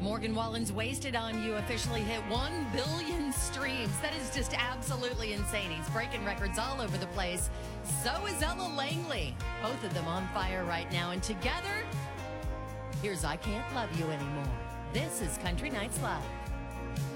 Morgan Wallen's Wasted on You officially hit 1 billion streams. That is just absolutely insane. He's breaking records all over the place. So is Ella Langley. Both of them on fire right now. And together, here's I Can't Love You Anymore. This is Country Nights Live.